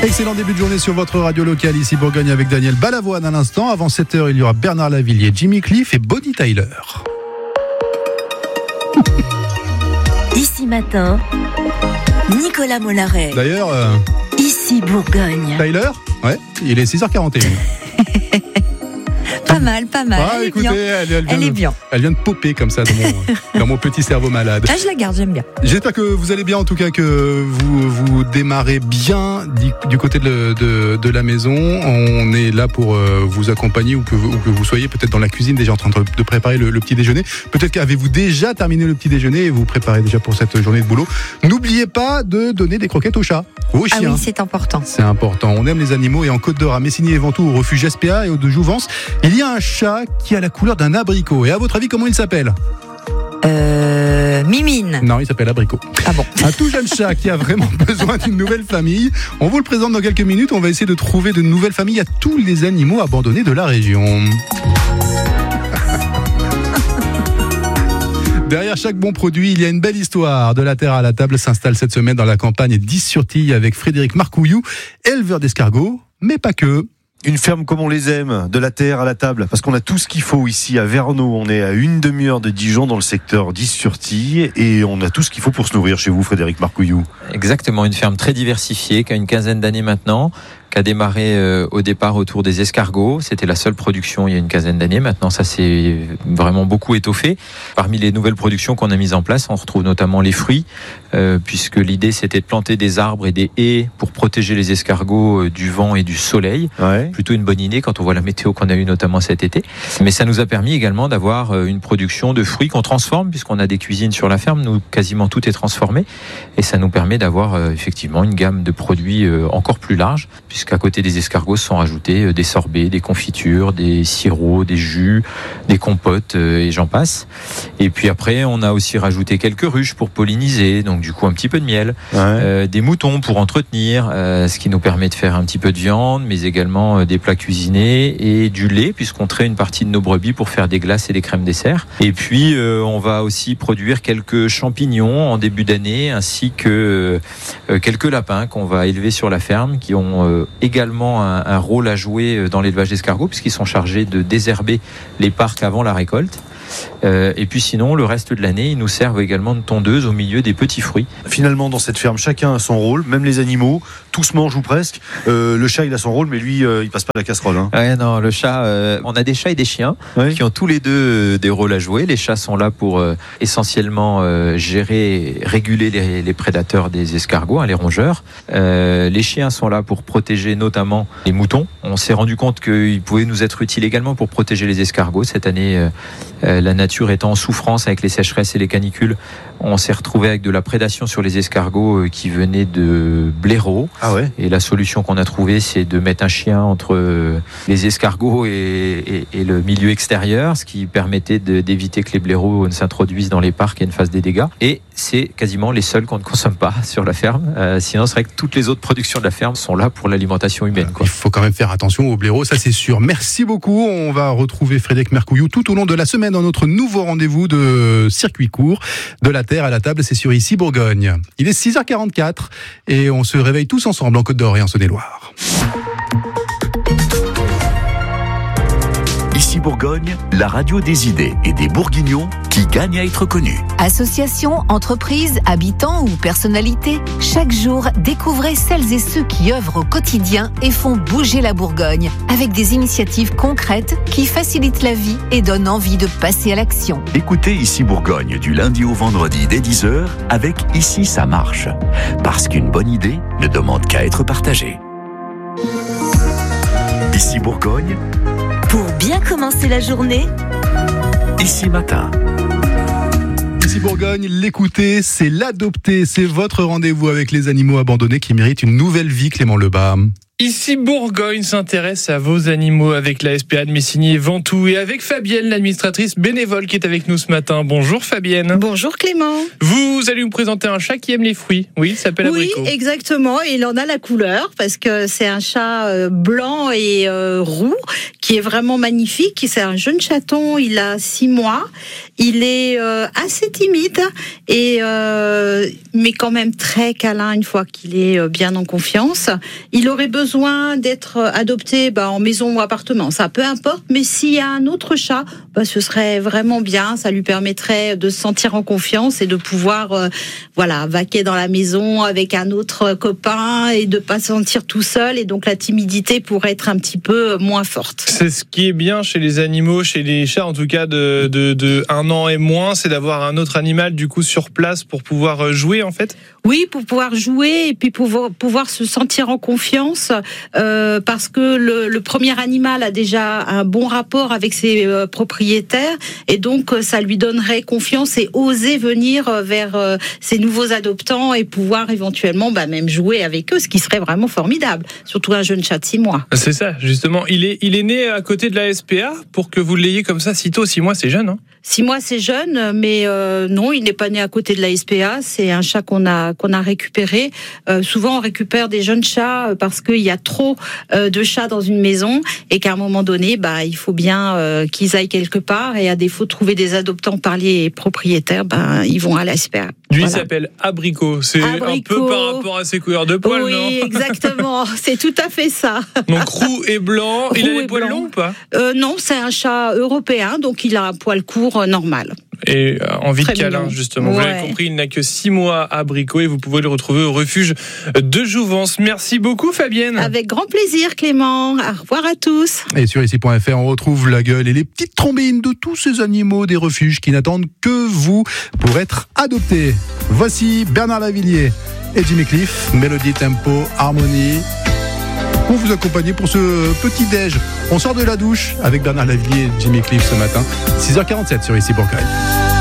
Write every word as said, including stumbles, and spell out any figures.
Excellent début de journée sur votre radio locale, ici Bourgogne avec Daniel Balavoine à l'instant. Avant sept heures, il y aura Bernard Lavillier, Jimmy Cliff et Bonnie Tyler. Ici matin, Nicolas Mollaret. D'ailleurs, euh, ici Bourgogne. Tyler, ouais, il est six heures quarante et un. Pas mal, pas mal. Ah, elle écoutez, est bien. Elle, elle, vient Elle de, est bien. Elle vient de popper comme ça dans mon, dans mon petit cerveau malade. Ah, je la garde, j'aime bien. J'espère que vous allez bien, en tout cas que vous, vous démarrez bien du, du côté de, de, de la maison. On est là pour euh, vous accompagner ou que, vous, ou que vous soyez peut-être dans la cuisine déjà en train de, de préparer le, le petit déjeuner. Peut-être qu'avez-vous déjà terminé le petit déjeuner et vous préparez déjà pour cette journée de boulot. N'oubliez pas de donner des croquettes aux chats, aux chiens. Ah oui, c'est important. C'est important. On aime les animaux et en Côte d'Or, à Messigny et Ventoux, au refuge S P A et au de Jouvence, il y a un chat qui a la couleur d'un abricot. Et à votre avis, comment il s'appelle ? Euh... Mimine. Non, il s'appelle Abricot. Ah bon. Un tout jeune chat qui a vraiment besoin d'une nouvelle famille. On vous le présente dans quelques minutes. On va essayer de trouver de nouvelles familles à tous les animaux abandonnés de la région. Derrière chaque bon produit, il y a une belle histoire. De la terre à la table s'installe cette semaine dans la campagne d'Is-sur-Tille avec Frédéric Marcouillou, éleveur d'escargots, mais pas que. Une ferme comme on les aime, de la terre à la table, parce qu'on a tout ce qu'il faut ici à Vernon. On est à une demi-heure de Dijon dans le secteur d'Is-sur-Tille et on a tout ce qu'il faut pour se nourrir chez vous, Frédéric Marcouillou. Exactement, une ferme très diversifiée qui a une quinzaine d'années maintenant, qui a démarré euh, au départ autour des escargots. C'était la seule production il y a une quinzaine d'années. Maintenant, ça s'est vraiment beaucoup étoffé. Parmi les nouvelles productions qu'on a mises en place, on retrouve notamment les fruits, euh, puisque l'idée c'était de planter des arbres et des haies pour protéger les escargots euh, du vent et du soleil. Ouais. Plutôt une bonne idée quand on voit la météo qu'on a eue notamment cet été. Mais ça nous a permis également d'avoir euh, une production de fruits qu'on transforme, puisqu'on a des cuisines sur la ferme. Nous, quasiment tout est transformé. Et ça nous permet d'avoir euh, effectivement une gamme de produits euh, encore plus large, puisqu'à côté des escargots sont rajoutés des sorbets, des confitures, des sirops, des jus, des compotes et j'en passe. Et puis après, on a aussi rajouté quelques ruches pour polliniser, donc du coup un petit peu de miel, Ouais. euh, des moutons pour entretenir, euh, ce qui nous permet de faire un petit peu de viande, mais également euh, des plats cuisinés et du lait, puisqu'on traite une partie de nos brebis pour faire des glaces et des crèmes dessert. Et puis, euh, on va aussi produire quelques champignons en début d'année, ainsi que euh, quelques lapins qu'on va élever sur la ferme, qui ont euh, également un, un rôle à jouer dans l'élevage d'escargots puisqu'ils sont chargés de désherber les parcs avant la récolte. Euh, et puis sinon, le reste de l'année, ils nous servent également de tondeuse au milieu des petits fruits. Finalement, dans cette ferme, chacun a son rôle, même les animaux, tous mangent ou presque. Euh, le chat, il a son rôle, mais lui, euh, il passe pas la casserole. Hein. Ouais, non, le chat, euh, on a des chats et des chiens Ouais. qui ont tous les deux euh, des rôles à jouer. Les chats sont là pour euh, essentiellement euh, gérer, réguler les, les prédateurs des escargots, hein, les rongeurs. Euh, les chiens sont là pour protéger notamment les moutons. On s'est rendu compte qu'ils pouvaient nous être utiles également pour protéger les escargots. Cette année, euh, euh, la nature étant en souffrance avec les sécheresses et les canicules, on s'est retrouvé avec de la prédation sur les escargots euh, qui venaient de blaireaux. Ah ouais. Et la solution qu'on a trouvée, c'est de mettre un chien entre euh, les escargots et, et, et le milieu extérieur, ce qui permettait de, d'éviter que les blaireaux ne s'introduisent dans les parcs et ne fassent des dégâts. Et c'est quasiment les seuls qu'on ne consomme pas sur la ferme. Euh, sinon, c'est vrai que toutes les autres productions de la ferme sont là pour l'alimentation humaine, quoi. Il faut quand même faire attention aux blaireaux, ça c'est sûr. Merci beaucoup. On va retrouver Frédéric Marcouillou tout au long de la semaine dans notre nouveau rendez-vous de circuit court. De la terre à la table, c'est sur Ici Bourgogne. Il est six heures quarante-quatre et on se réveille tous ensemble en Côte d'Or et en Saône-et-Loire. Ici Bourgogne, la radio des idées et des Bourguignons qui gagnent à être connus. Associations, entreprises, habitants ou personnalités, chaque jour, découvrez celles et ceux qui œuvrent au quotidien et font bouger la Bourgogne avec des initiatives concrètes qui facilitent la vie et donnent envie de passer à l'action. Écoutez Ici Bourgogne du lundi au vendredi dès dix heures avec Ici ça marche. Parce qu'une bonne idée ne demande qu'à être partagée. Ici Bourgogne, Pour bien commencer la journée, Ici matin. Ici Bourgogne, l'écouter, c'est l'adopter. C'est votre rendez-vous avec les animaux abandonnés qui méritent une nouvelle vie, Clément Lebas. Ici Bourgogne s'intéresse à vos animaux avec la S P A de Messigny et Ventoux et avec Fabienne, l'administratrice bénévole qui est avec nous ce matin. Bonjour Fabienne. Bonjour Clément. Vous allez nous présenter un chat qui aime les fruits. Oui, il s'appelle Oui, Abricot. exactement. Il en a la couleur parce que c'est un chat euh, blanc et euh, roux qui est vraiment magnifique. C'est un jeune chaton, il a six mois. Il est euh, assez timide, et euh, mais quand même très câlin une fois qu'il est bien en confiance. Il aurait besoin d'être adopté bah, en maison ou appartement, ça peu importe, mais s'il y a un autre chat, bah, ce serait vraiment bien, ça lui permettrait de se sentir en confiance et de pouvoir euh, voilà, vaquer dans la maison avec un autre copain et de pas se sentir tout seul, et donc la timidité pourrait être un petit peu moins forte. C'est ce qui est bien chez les animaux, chez les chats en tout cas de, de, de un an et moins, c'est d'avoir un autre animal du coup sur place pour pouvoir jouer en fait. Oui, pour pouvoir jouer et puis pouvoir, pouvoir se sentir en confiance euh, parce que le, le premier animal a déjà un bon rapport avec ses euh, propriétaires et donc ça lui donnerait confiance et oser venir vers euh, ses nouveaux adoptants et pouvoir éventuellement bah, même jouer avec eux, ce qui serait vraiment formidable, surtout un jeune chat de six mois. C'est ça, justement. Il est, il est né à côté de la S P A pour que vous l'ayez comme ça si tôt. Six mois, c'est jeune, hein? Six mois, c'est jeune, mais euh, non, il n'est pas né à côté de la S P A. C'est un chat qu'on a qu'on a récupéré. Euh, souvent, on récupère des jeunes chats parce qu'il y a trop euh, de chats dans une maison et qu'à un moment donné, bah, il faut bien euh, qu'ils aillent quelque part. Et à défaut de trouver des adoptants par les propriétaires, bah, ils vont à la S P A. Lui, Voilà. il s'appelle Abricot. C'est Abricot. Un peu par rapport à ses couleurs de poils, oui, non? Oui, exactement. C'est tout à fait ça. Donc roux et blanc. Il a Roux les et poils blanc. longs ou pas? euh, Non, c'est un chat européen, donc il a un poil court euh, normal. Et euh, envie Très de câlin, mignon. justement. Vous Ouais. l'avez compris, il n'a que six mois à Abricot et vous pouvez le retrouver au refuge de Jouvence. Merci beaucoup, Fabienne. Avec grand plaisir, Clément. Au revoir à tous. Et sur ici point F R, on retrouve la gueule et les petites trombines de tous ces animaux des refuges qui n'attendent que vous pour être adoptés. Voici Bernard Lavilliers et Jimmy Cliff, Mélodie, Tempo, Harmonie. Pour vous accompagner pour ce petit déj. On sort de la douche avec Bernard Lavilliers et Jimmy Cliff ce matin. six heures quarante-sept sur ici Bourgogne.